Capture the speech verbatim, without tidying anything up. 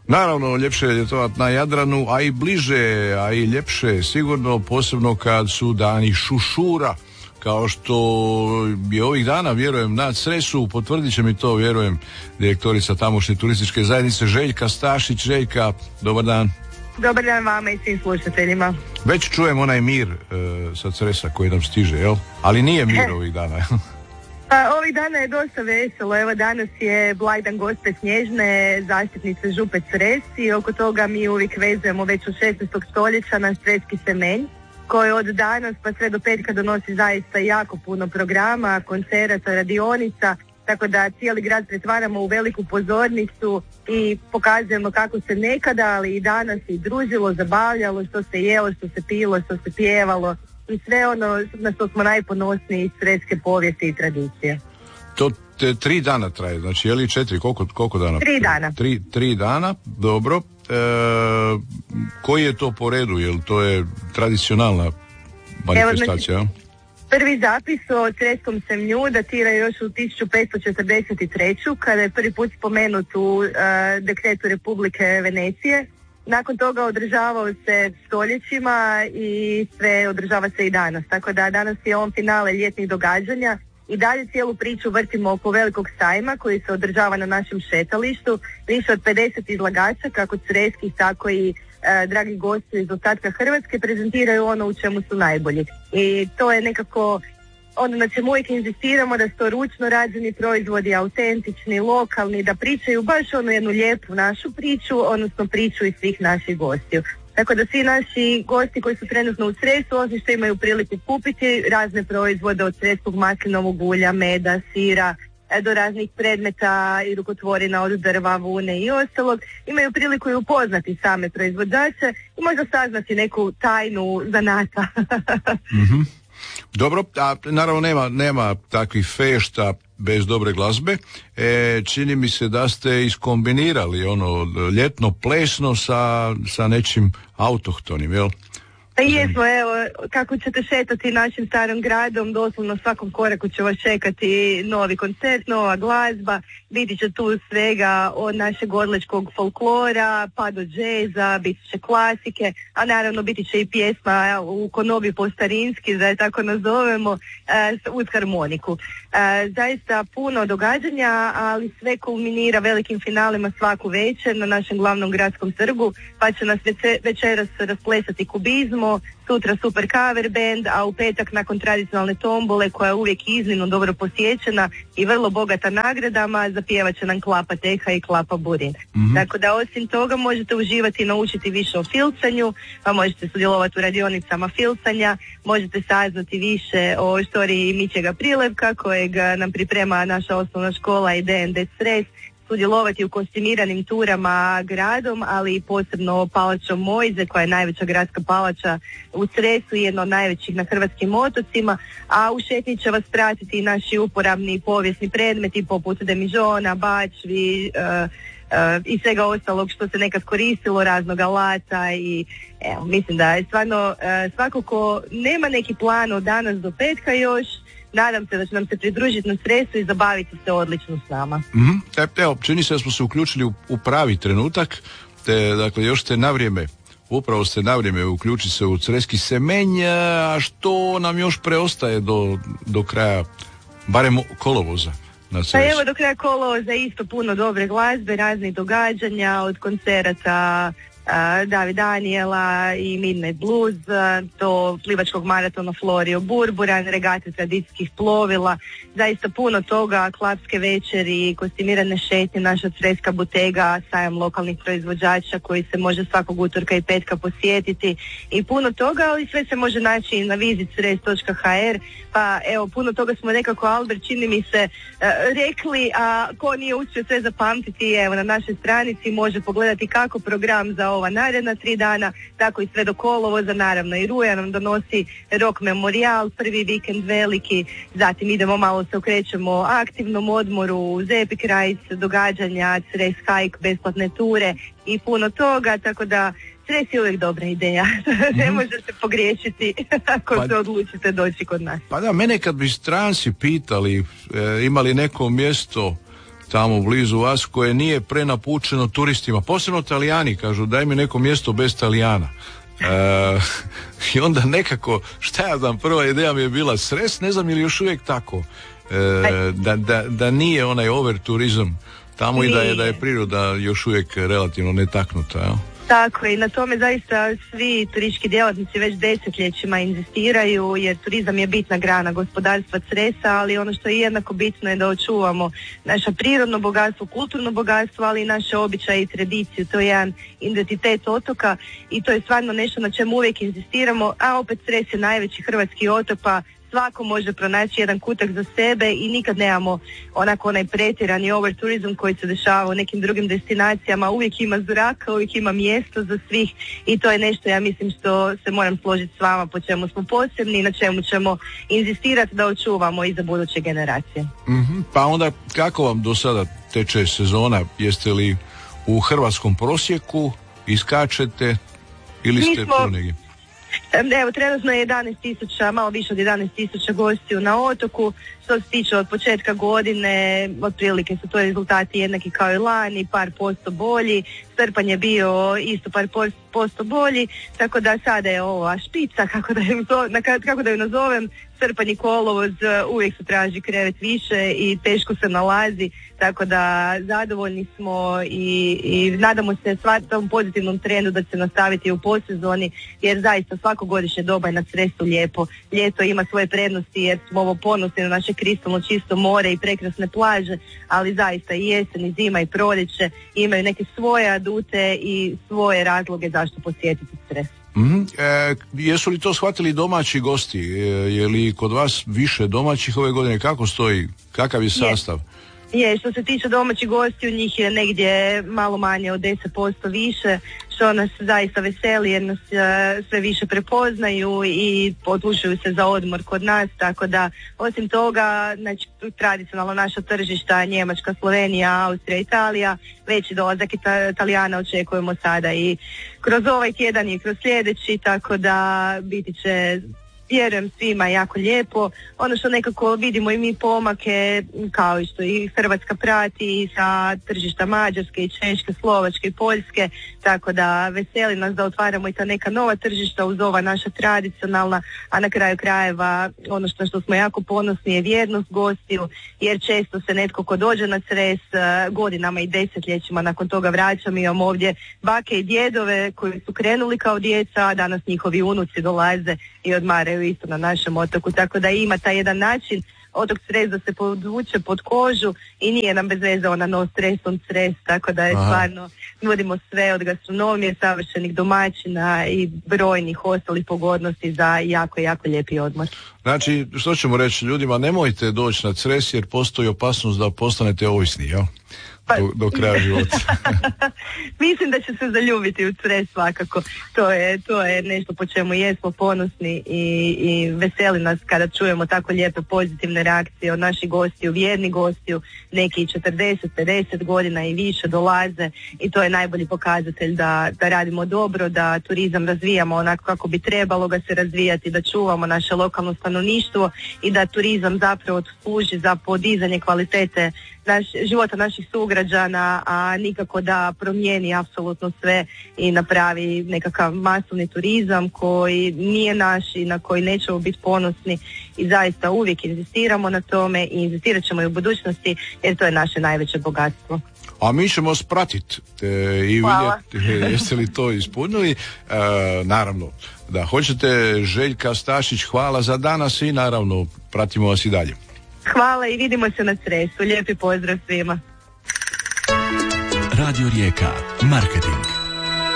Naravno, ljepše je ljetovati na Jadranu, a i bliže, a i ljepše, sigurno, posebno kad su dani šušura, kao što je ovih dana, vjerujem, na Cresu, potvrdit će mi to, vjerujem, direktorica tamošnje turističke zajednice Željka Stašić. Željka, dobar dan. Dobar dan vama i svim slušateljima. Već čujem onaj mir e, sa Cresa koji nam stiže, jel? Ali nije mir ovih dana. Pa ovih dana je dosta veselo. Evo danas je blagdan Gospe Snježne, zaštitnice Župe Cres, i oko toga mi uvijek vezujemo već od šesnaestog stoljeća naš creski semenj, koji od danas pa sve do petka donosi zaista jako puno programa, koncerata, radionica, tako da cijeli grad pretvaramo u veliku pozornicu i pokazujemo kako se nekada, ali i danas i družilo, zabavljalo, što se jelo, što se pilo, što se pjevalo i sve ono na što smo najponosniji iz creske povijesti i tradicije. To te, tri dana traje, znači je li četiri, koliko, koliko dana? Tri dana. Tri, tri dana, dobro. E, koji je to po redu, jel to je tradicionalna manifestacija? Evo, znači, prvi zapis o creskom semnju datira još u tisuću petsto četrdeset treću. kada je prvi put spomenut u uh, dekretu Republike Venecije. Nakon toga održavao se stoljećima i sve održava se i danas. Tako da danas je on finale ljetnih događanja i dalje cijelu priču vrtimo oko velikog sajma koji se održava na našem šetalištu. Više od pedeset izlagača, kako creskih, tako i e, dragi gosti iz ostatka Hrvatske, prezentiraju ono u čemu su najbolji. I to je nekako ono na čemu uvijek inzistiramo, da su to ručno rađeni proizvodi, autentični, lokalni, da pričaju baš onu jednu lijepu našu priču, odnosno priču iz svih naših gostiju. Tako da svi naši gosti koji su trenutno u Cresu, osim što imaju priliku kupiti razne proizvode od creskog maslinovog ulja, meda, sira, do raznih predmeta i rukotvorina od drva, vune i ostalog, imaju priliku i upoznati same proizvođače i možda saznati neku tajnu zanata. Mm-hmm. Dobro, a naravno nema, nema takvih fešta bez dobre glazbe. E, čini mi se da ste iskombinirali ono ljetno plesno sa, sa nečim autohtonim, jel? Pa jesmo, evo, kako ćete šetati našim starim gradom, doslovno svakom koraku će vas čekati novi koncert, nova glazba, biti će tu svega od našeg orlečkog folklora pa do džeza, biti će klasike, a naravno biti će i pjesma u konobi po starinski, da je tako nazovemo, uz harmoniku. Zaista puno događanja, ali sve kulminira velikim finalima svaku večer na našem glavnom gradskom trgu, pa će nas večeras rasplesati kubizmo, sutra super cover band, a u petak nakon tradicionalne tombole koja je uvijek iznimno dobro posjećena i vrlo bogata nagradama, zapjevat će nam Klapa Teha i Klapa Burin. Mm-hmm. Tako da osim toga možete uživati i naučiti više o filcanju, pa možete sudjelovati u radionicama filcanja, možete saznati više o istoriji Mićega Prilevka kojeg nam priprema naša osnovna škola i D N D Cres, sudjelovati u kostimiranim turama gradom, ali i posebno palačom Mojze, koja je najveća gradska palača u Cresu i jedna od najvećih na hrvatskim otocima, a u šetnji će vas pratiti i naši uporabni i povijesni predmeti poput demižona, bačvi uh, uh, i svega ostalog što se nekad koristilo, raznog alata i evo, mislim da je stvarno uh, svako ko nema neki plan od danas do petka još, nadam se da će nam se pridružiti na Cresu i zabaviti se odlično s nama. Mm-hmm. Evo, čini se da smo se uključili u, u pravi trenutak, te, dakle, još ste na vrijeme, upravo ste na vrijeme uključiti se u creski semenj, a što nam još preostaje do, do kraja, barem kolovoza na Cresu? Pa evo, do kraja kolovoza isto puno dobre glazbe, raznih događanja, od koncerata Uh, David Daniela i Midnight Blues, uh, do plivačkog maratona Florio Burburan, regate tradicijskih plovila, zaista puno toga, klapske večeri, kostimirane šetnje, naša creska butega, sajam lokalnih proizvođača koji se može svakog utorka i petka posjetiti i puno toga, ali sve se može naći i na visit cres točka ha er, pa evo, puno toga smo nekako, Albert, čini mi se, uh, rekli, a ko nije uspio sve zapamtiti, evo, na našoj stranici može pogledati kako program za ova naredna tri dana, tako i sve do kolovoza, naravno i ruja nam donosi rock memorijal, prvi vikend veliki, zatim idemo malo se okrećemo aktivnom odmoru, Zepik Rajs, događanja, Cres Hike, besplatne ture i puno toga, tako da Cres je uvijek dobra ideja, mm-hmm. ne možete pogriješiti ako pa, se odlučite doći kod nas. Pa da, mene kad bi stranci pitali, e, imali neko mjesto tamo blizu vas koje nije prenapučeno turistima, posebno Talijani kažu daj mi neko mjesto bez Talijana. E, i onda nekako, šta ja znam, prva ideja mi je bila Cres, ne znam je li još uvijek tako, e, da, da, da nije onaj over turizam tamo nije. I da je, da je priroda još uvijek relativno netaknuta, jel? Tako i na tome zaista svi turistički djelatnici već desetljećima inzistiraju, jer turizam je bitna grana gospodarstva Cresa, ali ono što je jednako bitno je da očuvamo naše prirodno bogatstvo, kulturno bogatstvo, ali i naše običaje i tradiciju. To je jedan identitet otoka i to je stvarno nešto na čemu uvijek inzistiramo, a opet Cres je najveći hrvatski otok, pa svako može pronaći jedan kutak za sebe i nikad nemamo onako onaj pretjerani over turizam koji se dešava u nekim drugim destinacijama. Uvijek ima zraka, uvijek ima mjesto za svih i to je nešto, ja mislim, što se moram složiti s vama, po čemu smo posebni i na čemu ćemo inzistirati da očuvamo i za buduće generacije. Mm-hmm. Pa onda kako vam do sada teče sezona? Jeste li u hrvatskom prosjeku, iskačete ili ste tu negdje? Evo, trenutno je jedanaest tisuća, malo više od jedanaest tisuća gostiju na otoku. Što se tiče od početka godine, otprilike su to rezultati jednaki kao i lani, par posto bolji. Srpanj je bio isto par posto bolji, tako da sada je ova špica, kako da ju, kako da ju nazovem, srpanj i kolovoz, uvijek se traži krevet više i teško se nalazi, tako da zadovoljni smo i, i nadamo se svakom pozitivnom trendu da će nastaviti u postsezoni, jer zaista svakogodišnje doba je na Cresu lijepo. Ljeto ima svoje prednosti jer smo ovo ponosni na naše kristalno čisto more i prekrasne plaže, ali zaista i jesen i zima i proljeće imaju neke svoje adute i svoje razloge zašto posjetiti Cres. Mm-hmm. E, jesu li to shvatili domaći gosti? E, je li kod vas više domaćih ove godine? Kako stoji? Kakav je sastav? Je, je što se tiče domaćih gostiju, njih je negdje malo manje od deset posto više, što nas zaista veseli jer nas uh, sve više prepoznaju i odlučuju se za odmor kod nas, tako da osim toga, znači tradicionalno naša tržišta Njemačka, Slovenija, Austrija, Italija, veći dolazak Italijana očekujemo sada i kroz ovaj tjedan i kroz sljedeći, tako da biti će, vjerujem, svima jako lijepo. Ono što nekako vidimo i mi pomake, kao i što i Hrvatska prati sa tržišta Mađarske i Češke, Slovačke i Poljske, tako da veseli nas da otvaramo i ta neka nova tržišta uz ova naša tradicionalna, a na kraju krajeva ono što, što smo jako ponosni je vjernost gostiju, jer često se netko ko dođe na Cres godinama i desetljećima nakon toga vraća. Mi imamo ovdje bake i djedove koji su krenuli kao djeca, a danas njihovi unuci dolaze i odmaraju isto na našem otoku, tako da ima taj jedan način otok Cres da se podvuče pod kožu i nije nam bez veze ona no stres on Cres, tako da je Aha. stvarno nudimo sve od gastronomije, savršenih domaćina i brojnih ostalih pogodnosti za jako, jako lijepi odmor. Znači, što ćemo reći ljudima, nemojte doći na Cres jer postoji opasnost da postanete ovisni, jel? Do, do kraja života. Mislim da će se zaljubiti u Cres svakako. To je, to je nešto po čemu jesmo ponosni i, i veseli nas kada čujemo tako lijepe pozitivne reakcije od naših gostiju, vjernih gostiju, neki četrdeset pedeset godina i više dolaze i to je najbolji pokazatelj da, da radimo dobro, da turizam razvijamo onako kako bi trebalo ga se razvijati, da čuvamo naše lokalno stanovništvo i da turizam zapravo služi za podizanje kvalitete naš, života naših sugrađana, a nikako da promijeni apsolutno sve i napravi nekakav masovni turizam koji nije naš i na koji nećemo biti ponosni i zaista uvijek inzistiramo na tome i inzistirat ćemo i u budućnosti jer to je naše najveće bogatstvo. A mi ćemo spratiti e, i vidjeti e, jeste li to ispunili. E, naravno, da hoćete. Željka Stašić, hvala za danas i naravno pratimo vas i dalje. Hvala i vidimo se na Cresu. Lijepi pozdrav svima. Radio Rijeka, marketing.